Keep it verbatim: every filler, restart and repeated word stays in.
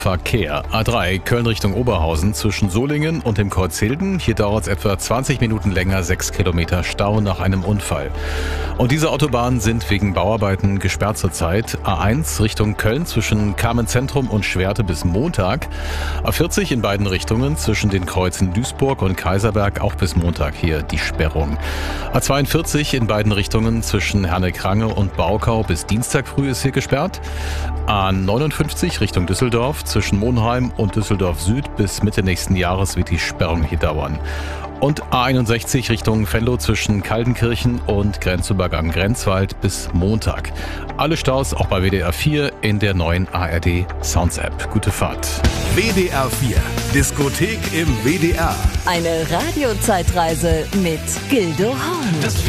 Verkehr. A drei, Köln Richtung Oberhausen zwischen Solingen und dem Kreuz Hilden. Hier dauert es etwa zwanzig Minuten länger, sechs Kilometer Stau nach einem Unfall. Und diese Autobahnen sind wegen Bauarbeiten gesperrt zurzeit. A eins Richtung Köln zwischen Kamenz-Zentrum und Schwerte bis Montag. A vierzig in beiden Richtungen zwischen den Kreuzen Duisburg und Kaiserberg auch bis Montag hier die Sperrung. A zweiundvierzig in beiden Richtungen zwischen Herne-Krange und Baukau bis Dienstag früh ist hier gesperrt. A neunundfünfzig Richtung Düsseldorf zwischen Monheim und Düsseldorf Süd bis Mitte nächsten Jahres wird die Sperrung hier dauern. Und A einundsechzig Richtung Venlo zwischen Kaltenkirchen und Grenzübergang Grenzwald bis Montag. Alle Staus auch bei W D R vier in der neuen A R D Sounds App. Gute Fahrt. W D R vier, Diskothek im W D R. Eine Radiozeitreise mit Gildo Horn.